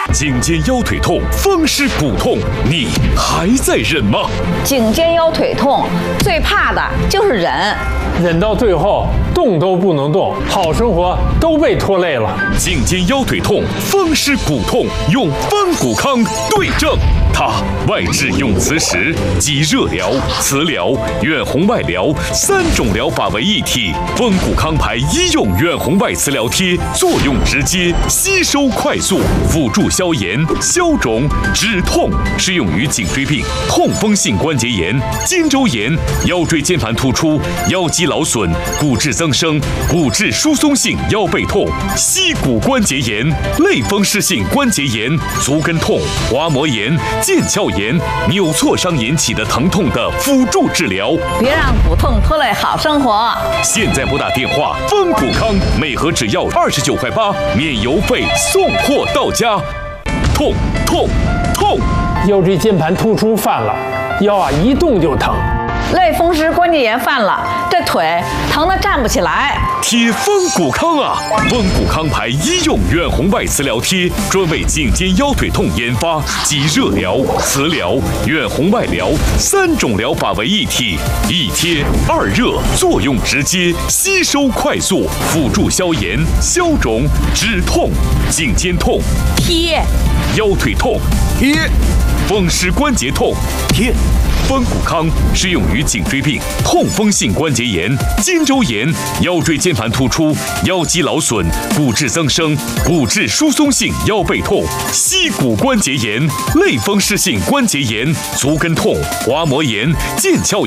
颈肩腰腿痛、风湿骨痛，你还在忍吗？ 颈肩腰腿痛最怕的就是忍， 忍到最后动都不能动，好生活都被拖累了。 颈肩腰腿痛、风湿骨痛，用风骨康对症。它外治用磁石集热疗、磁疗、远红外疗3种疗法为一体。风骨康牌医用远红外磁疗贴，作用直接，吸收快速，辅助消炎、消肿、止痛，适用于颈椎病、痛风性关节炎、肩周炎、腰椎间盘突出、腰肌劳损、骨质增生、骨质疏松性腰背痛、膝骨关节炎、类风湿性关节炎、足跟痛、滑膜炎、腱鞘炎、扭挫伤引起的疼痛的辅助治疗。 别让骨痛拖累好生活。 现在拨打电话，风骨康每盒只要29.8块，免邮费送货到家。痛痛痛！ 腰椎间盘突出犯了，腰一动就疼。 类风湿关节炎犯了，这腿疼得站不起来。 贴风骨康啊！风骨康牌医用远红外磁疗贴，专为颈肩腰腿痛研发，集热疗、磁疗、远红外疗3种疗法为一体，一贴二热，作用直接，吸收快速，辅助消炎、消肿、止痛。颈肩痛贴， 腰腿痛贴，风湿关节痛贴。风骨康适用于颈椎病、痛风性关节炎、肩周炎、腰椎间盘突出、腰肌劳损、骨质增生、骨质疏松性腰背痛、膝骨关节炎、类风湿性关节炎、足跟痛、滑膜炎、腱鞘